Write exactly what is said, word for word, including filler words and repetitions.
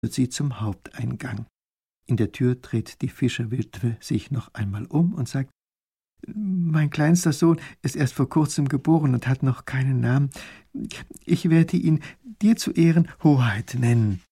führt sie zum Haupteingang. In der Tür dreht die Fischerwitwe sich noch einmal um und sagt: »Mein kleinster Sohn ist erst vor kurzem geboren und hat noch keinen Namen. Ich werde ihn dir zu Ehren Hoheit nennen.«